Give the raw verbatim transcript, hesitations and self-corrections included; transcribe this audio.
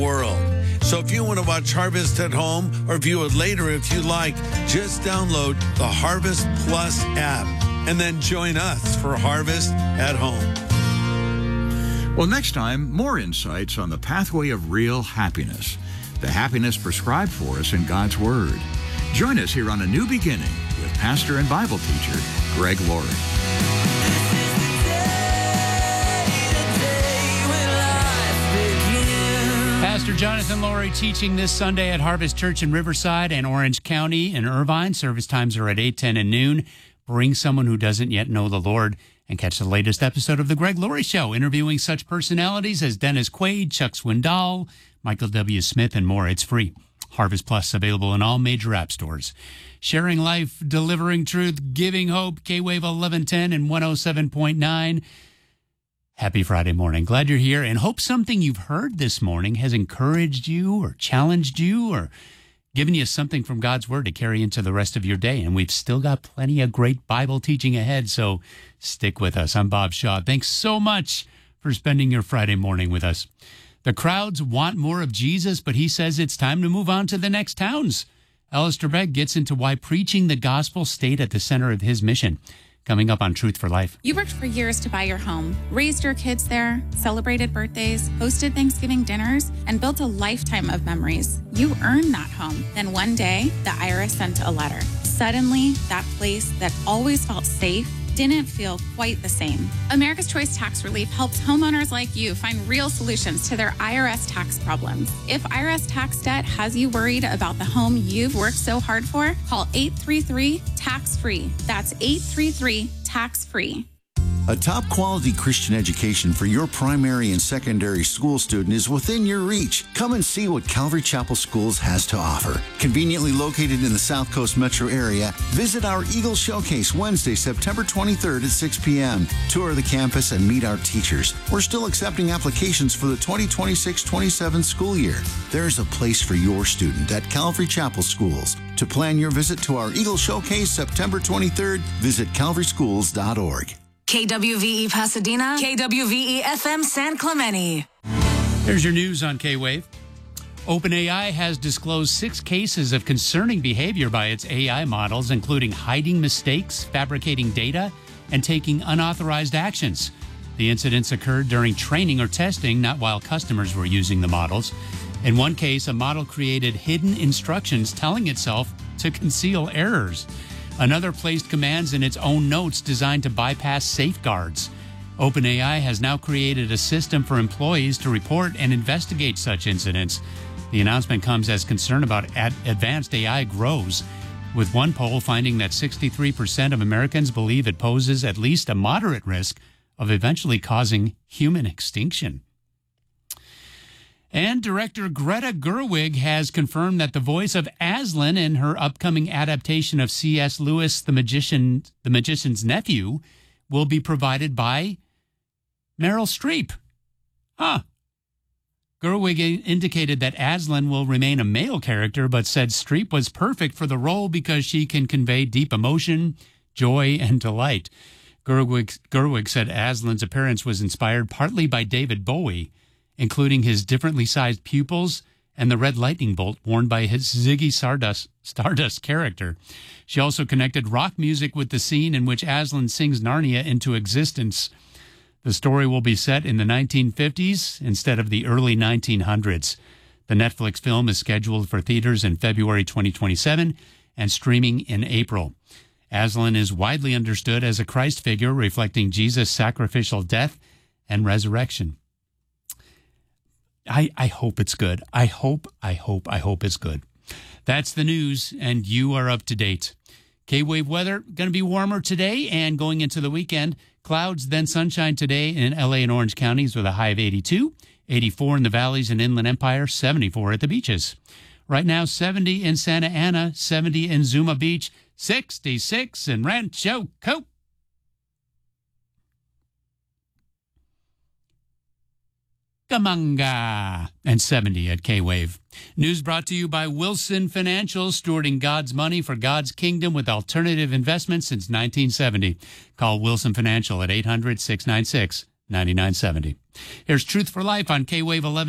world. So if you want to watch Harvest at home or view it later if you like, just download the Harvest Plus app and then join us for Harvest at home. Well, next time, more insights on the pathway of real happiness, the happiness prescribed for us in God's Word. Join us here on A New Beginning with pastor and Bible teacher Greg Laurie. Pastor Jonathan Laurie teaching this Sunday at Harvest Church in Riverside and Orange County in Irvine. Service times are at eight, ten, and noon. Bring someone who doesn't yet know the Lord and catch the latest episode of The Greg Laurie Show, interviewing such personalities as Dennis Quaid, Chuck Swindoll, Michael W. Smith, and more. It's free. Harvest Plus available in all major app stores. Sharing life, delivering truth, giving hope. K-Wave eleven ten and one oh seven point nine. Happy Friday morning. Glad you're here and hope something you've heard this morning has encouraged you or challenged you or given you something from God's Word to carry into the rest of your day. And we've still got plenty of great Bible teaching ahead, so stick with us. I'm Bob Shaw. Thanks so much for spending your Friday morning with us. The crowds want more of Jesus, but he says it's time to move on to the next towns. Alistair Begg gets into why preaching the gospel stayed at the center of his mission. Coming up on Truth for Life. You worked for years to buy your home, raised your kids there, celebrated birthdays, hosted Thanksgiving dinners, and built a lifetime of memories. You earned that home. Then one day, the I R S sent a letter. Suddenly, that place that always felt safe didn't feel quite the same. America's Choice Tax Relief helps homeowners like you find real solutions to their I R S tax problems. If I R S tax debt has you worried about the home you've worked so hard for, call eight three three, tax free. That's eight three three, tax free. A top-quality Christian education for your primary and secondary school student is within your reach. Come and see what Calvary Chapel Schools has to offer. Conveniently located in the South Coast metro area, visit our Eagle Showcase Wednesday, September twenty-third at six p.m. Tour the campus and meet our teachers. We're still accepting applications for the twenty twenty-six twenty-seven school year. There's a place for your student at Calvary Chapel Schools. To plan your visit to our Eagle Showcase September twenty-third, visit calvary schools dot org. K W V E Pasadena, K W V E F M San Clemente. There's your news on K-Wave. OpenAI has disclosed six cases of concerning behavior by its A I models, including hiding mistakes, fabricating data, and taking unauthorized actions. The incidents occurred during training or testing, not while customers were using the models. In one case, a model created hidden instructions telling itself to conceal errors. Another placed commands in its own notes designed to bypass safeguards. OpenAI has now created a system for employees to report and investigate such incidents. The announcement comes as concern about ad- advanced A I grows, with one poll finding that sixty-three percent of Americans believe it poses at least a moderate risk of eventually causing human extinction. And director Greta Gerwig has confirmed that the voice of Aslan in her upcoming adaptation of C S. Lewis' The Magician, The Magician's Nephew will be provided by Meryl Streep. Huh. Gerwig indicated that Aslan will remain a male character, but said Streep was perfect for the role because she can convey deep emotion, joy, and delight. Gerwig, Gerwig said Aslan's appearance was inspired partly by David Bowie, including his differently sized pupils and the red lightning bolt worn by his Ziggy Stardust, Stardust character. She also connected rock music with the scene in which Aslan sings Narnia into existence. The story will be set in the nineteen fifties instead of the early nineteen hundreds. The Netflix film is scheduled for theaters in February twenty twenty-seven and streaming in April. Aslan is widely understood as a Christ figure reflecting Jesus' sacrificial death and resurrection. I, I hope it's good. I hope, I hope, I hope it's good. That's the news, and you are up to date. K-Wave weather, going to be warmer today and going into the weekend. Clouds, then sunshine today in L A and Orange counties with a high of eighty-two, eighty-four in the valleys and Inland Empire, seventy-four at the beaches. Right now, seventy in Santa Ana, seventy in Zuma Beach, sixty-six in Rancho Coke. Gamanga, and seventy at K-Wave. News brought to you by Wilson Financial, stewarding God's money for God's kingdom with alternative investments since nineteen seventy. Call Wilson Financial at eight hundred, six nine six, nine nine seven zero. Here's Truth for Life on K-Wave eleven.